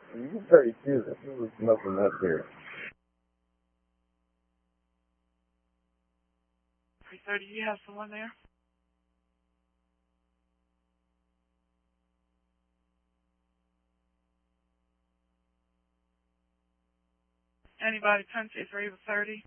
You can very cute. There was nothing up there. 330, you have someone there? Anybody punch it for 30?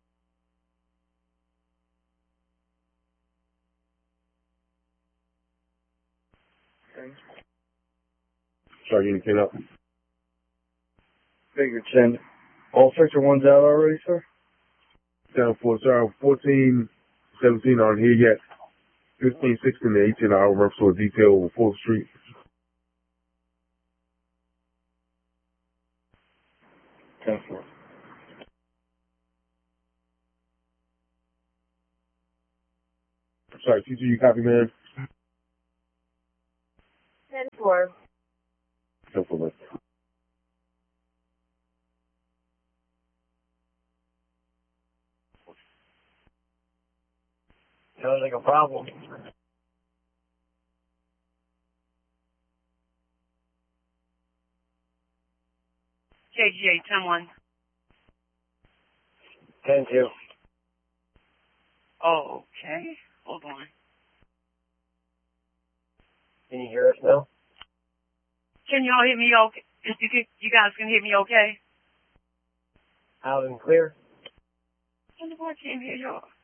Okay. Sorry, you anything up? Figure 10. All sector one's out already, sir? Down 4, sorry, 14, 17 aren't here yet. 15, 16, and 18 are over for detail over 4th Street. Ten-4. Sorry, TG, you copy, man? 10-4. 10-4, man. Sounds like a problem. KGA 10-1. 10-2. Oh, okay. Hold on. Can you hear us now? Can y'all hear me okay? You guys can hear me okay? Loud and clear. I can't hear y'all.